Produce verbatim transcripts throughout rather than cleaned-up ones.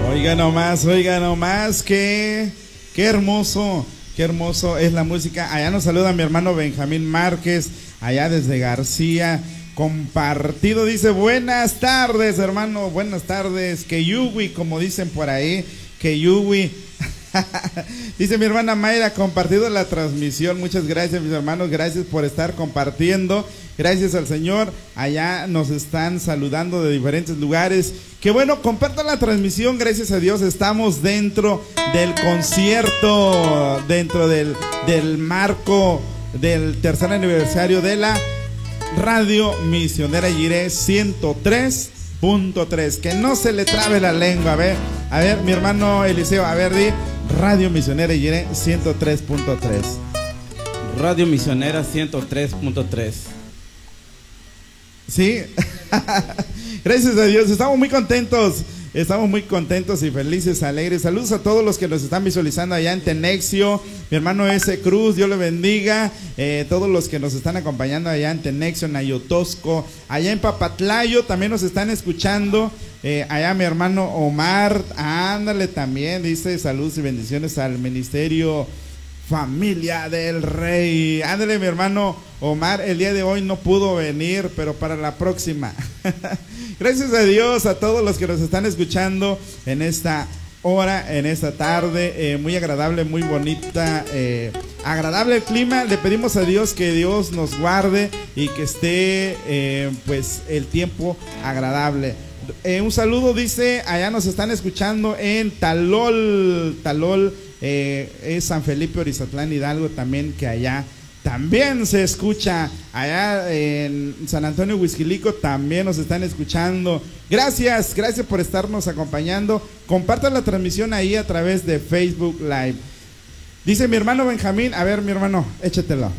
Oiga nomás, oiga nomás, qué, qué hermoso, qué hermoso es la música. Allá nos saluda mi hermano Benjamín Márquez, allá desde García, compartido, dice, buenas tardes hermano, buenas tardes, que Yui, como dicen por ahí, que Yui. Dice mi hermana Mayra, compartido la transmisión, muchas gracias mis hermanos, gracias por estar compartiendo, gracias al Señor, allá nos están saludando de diferentes lugares, que bueno, compartan la transmisión, gracias a Dios, estamos dentro del concierto, dentro del, del marco del tercer aniversario de la Radio Misionera Jiré ciento tres punto tres, que no se le trabe la lengua, a ver, a ver mi hermano Eliseo, a ver, di Radio Misionera Jiré ciento tres punto tres. Radio Misionera ciento tres punto tres. Sí, gracias a Dios, estamos muy contentos, estamos muy contentos y felices, alegres. Saludos a todos los que nos están visualizando allá en Tenexio, mi hermano S. Cruz, Dios le bendiga, eh, todos los que nos están acompañando allá en Tenexio, en Ayotosco, allá en Papatlayo, también nos están escuchando, eh, allá mi hermano Omar, ándale también, dice saludos y bendiciones al ministerio Familia del Rey. Ándale mi hermano Omar, el día de hoy no pudo venir, pero para la próxima. Gracias a Dios, a todos los que nos están escuchando en esta hora, en esta tarde, eh, muy agradable, muy bonita, eh, agradable el clima. Le pedimos a Dios que Dios nos guarde y que esté eh, pues el tiempo agradable. Eh, un saludo, dice, allá nos están escuchando en Talol, Talol, eh, es San Felipe Orizatlán Hidalgo también, que allá también se escucha, allá en San Antonio Huixquilico también nos están escuchando. Gracias, gracias por estarnos acompañando. Compartan la transmisión ahí a través de Facebook Live. Dice mi hermano Benjamín, a ver mi hermano, échatelo.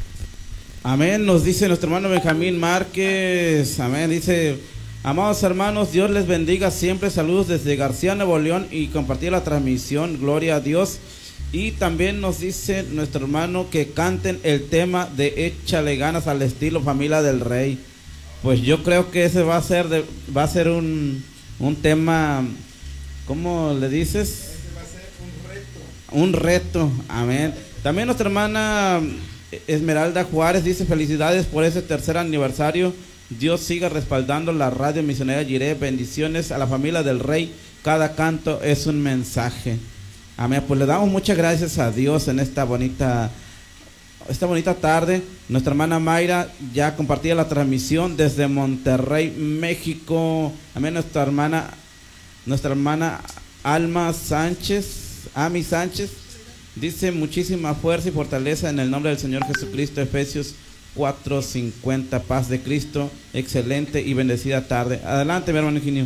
Amén, nos dice nuestro hermano Benjamín Márquez, amén, dice, amados hermanos, Dios les bendiga siempre, saludos desde García, Nuevo León, y compartir la transmisión, gloria a Dios. Y también nos dice nuestro hermano que canten el tema de Échale ganas al estilo Familia del Rey. Pues yo creo que ese va a ser de, va a ser un, un tema, ¿cómo le dices? Ese va a ser un reto. Un reto, amén. También nuestra hermana Esmeralda Juárez dice felicidades por ese tercer aniversario. Dios siga respaldando la Radio Misionera Jiré. Bendiciones a la Familia del Rey. Cada canto es un mensaje. Amén, pues le damos muchas gracias a Dios en esta bonita esta bonita tarde. Nuestra hermana Mayra ya compartía la transmisión desde Monterrey, México. Amén, nuestra hermana nuestra hermana Alma Sánchez, Ami Sánchez, dice muchísima fuerza y fortaleza en el nombre del Señor Jesucristo. Efesios cuatro cincuenta, paz de Cristo. Excelente y bendecida tarde. Adelante mi hermano Eugenio.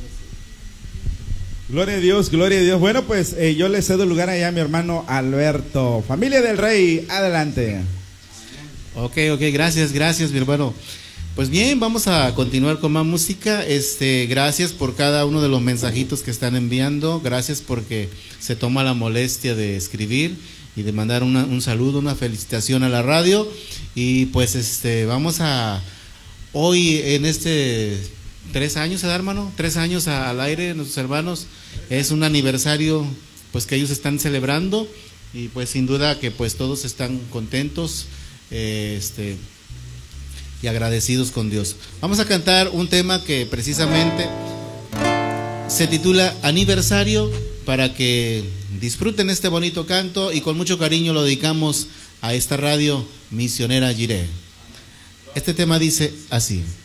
Gloria a Dios, gloria a Dios. Bueno, pues eh, yo le cedo el lugar allá a mi hermano Alberto. Familia del Rey, adelante. Ok, ok, gracias, gracias mi hermano. Pues bien, vamos a continuar con más música. Este, gracias por cada uno de los mensajitos que están enviando. Gracias porque se toma la molestia de escribir y de mandar una, un saludo, una felicitación a la radio. Y pues este, vamos a hoy en este tres años, ¿eh, hermano? Tres años a, al aire, nuestros hermanos. Es un aniversario pues que ellos están celebrando y pues sin duda que pues todos están contentos eh, este y agradecidos con Dios. Vamos a cantar un tema que precisamente se titula Aniversario, para que disfruten este bonito canto y con mucho cariño lo dedicamos a esta Radio Misionera Jiré. Este tema dice así.